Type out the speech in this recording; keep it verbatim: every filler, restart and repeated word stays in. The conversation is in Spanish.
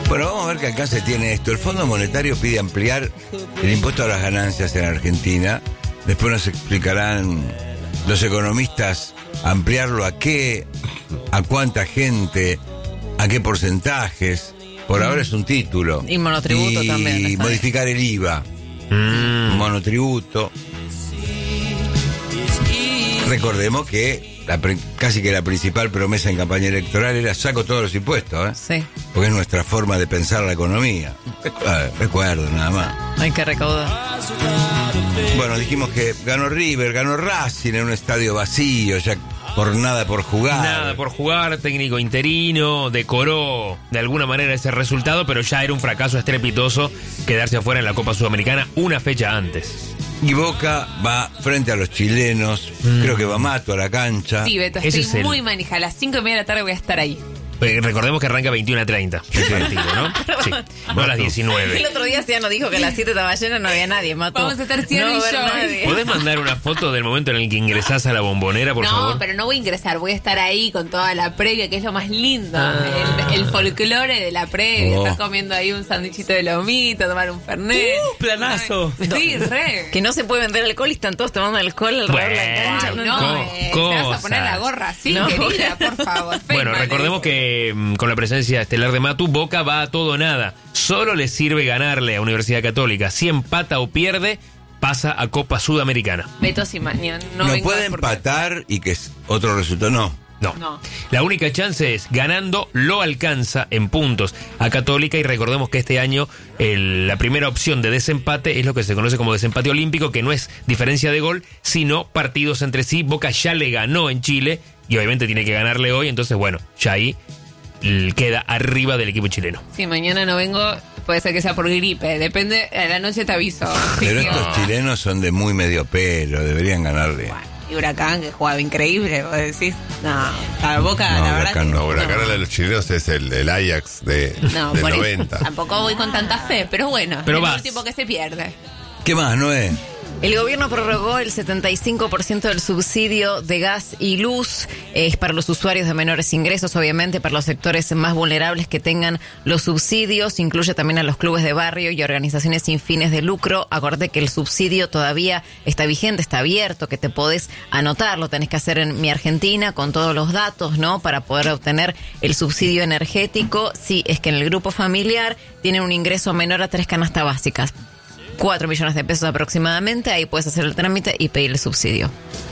Bueno, vamos a ver qué alcance tiene esto. El Fondo Monetario pide ampliar el impuesto a las ganancias en Argentina. Después nos explicarán los economistas ampliarlo a qué, a cuánta gente, a qué porcentajes. Por ahora es un título. Y monotributo y también. Y modificar el I V A. Mm. Monotributo. Recordemos que la, casi que la principal promesa en campaña electoral era saco todos los impuestos, ¿eh? Sí. Porque es nuestra forma de pensar la economía. Recuerdo, nada más. Hay que recaudar. Bueno, dijimos que ganó River, ganó Racing en un estadio vacío, ya por nada por jugar. Nada por jugar, técnico interino, decoró de alguna manera ese resultado, pero ya era un fracaso estrepitoso quedarse afuera en la Copa Sudamericana una fecha antes. Y Boca va frente a los chilenos, mm. creo que va Mato a la cancha. Sí, Beto, Ese estoy es muy el... manija. A las cinco y media de la tarde voy a estar ahí. Recordemos que arranca veintiuno a treinta el partido, ¿no? Sí, no a las diecinueve. El otro día Ciano dijo que a las siete estaba llena, no había nadie, Mato. Vamos a estar Ciano no y va a yo. haber nadie. ¿Podés mandar una foto del momento en el que ingresás a la Bombonera, por no, favor? No, pero no voy a ingresar, voy a estar ahí con toda la previa, que es lo más lindo. Ah. El, el folclore de la previa. Oh. Estar comiendo ahí un sándwichito de lomito, tomar un fernet. Uh, planazo. Sí, re. Que no se puede vender alcohol y están todos tomando alcohol alrededor de la Bueno, cancha. Ay, No, no, Co- eh, te vas a poner la cosas. gorra así, No. querida, por favor. Bueno, Feynman, recordemos dice. que mm, con la presencia estelar de Matu, Boca va a todo o nada. Solo le sirve ganarle a Universidad Católica. Si empata o pierde, pasa a Copa Sudamericana. Beto Simañán, no, No vengo puede porque- empatar y que es otro resultado, no. No. No. La única chance es ganando, lo alcanza en puntos a Católica, y recordemos que este año el- la primera opción de desempate es lo que se conoce como desempate olímpico, que no es diferencia de gol, sino partidos entre sí. Boca ya le ganó en Chile y obviamente tiene que ganarle hoy, entonces bueno, ya ahí l- queda arriba del equipo chileno. Si mañana no vengo, puede ser que sea por gripe. Depende, a la noche te aviso. Pero Sí, estos no. chilenos son de muy medio pelo, deberían ganarle. Bueno, y Huracán, que jugaba increíble, vos decís. No, a Boca, No, la verdad. Huracán que- no. No, Huracán de los chilenos es el, el Ajax de, No, del por eso noventa. tampoco voy con tanta fe, pero bueno, Pero es vas. el último que se pierde. ¿Qué más, Noé? El gobierno prorrogó el setenta y cinco por ciento del subsidio de gas y luz. Es para los usuarios de menores ingresos, obviamente, para los sectores más vulnerables que tengan los subsidios. Incluye también a los clubes de barrio y organizaciones sin fines de lucro. Acordate que el subsidio todavía está vigente, está abierto, que te podés anotar. Lo tenés que hacer en Mi Argentina con todos los datos, ¿no? Para poder obtener el subsidio energético. Sí, es que en el grupo familiar tienen un ingreso menor a tres canastas básicas. cuatro millones de pesos aproximadamente, ahí puedes hacer el trámite y pedir el subsidio.